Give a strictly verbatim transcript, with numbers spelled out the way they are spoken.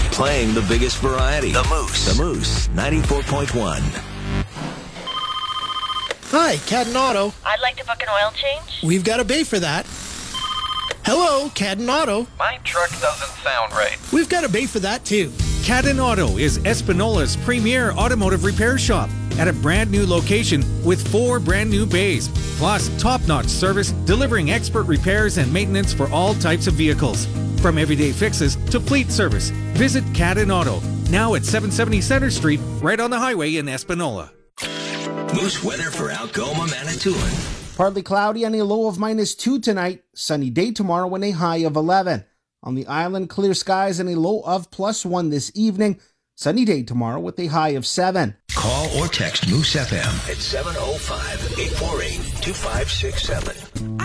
Playing the biggest variety. The Moose. The Moose, ninety-four point one. Hi, Cadden Auto. I'd like to book an oil change. We've got a bay for that. Hello, Cadden Auto. My truck doesn't sound right. We've got a bay for that, too. Cadden Auto is Espinola's premier automotive repair shop at a brand new location with four brand new bays, plus top-notch service delivering expert repairs and maintenance for all types of vehicles. From everyday fixes to fleet service, visit Cadden Auto, now at seven seventy Center Street, right on the highway in Espanola. Moose weather for Algoma, Manitoulin. Partly cloudy and a low of minus two tonight. Sunny day tomorrow and a high of eleven. On the island, clear skies and a low of plus one this evening. Sunny day tomorrow with a high of seven. Call or text Moose F M at seven oh five, eight four eight, two five six seven.